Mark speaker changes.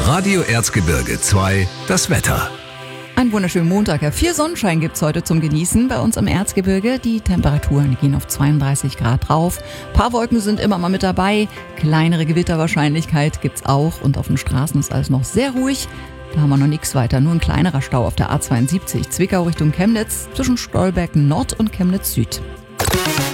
Speaker 1: Radio Erzgebirge 2, das Wetter.
Speaker 2: Einen wunderschönen Montag. Ja, viel Sonnenschein gibt's heute zum Genießen bei uns im Erzgebirge. Die Temperaturen gehen auf 32 Grad rauf. Ein paar Wolken sind immer mal mit dabei. Kleinere Gewitterwahrscheinlichkeit gibt's auch. Und auf den Straßen ist alles noch sehr ruhig. Da haben wir noch nichts weiter. Nur ein kleinerer Stau auf der A72 Zwickau Richtung Chemnitz zwischen Stolberg Nord und Chemnitz Süd.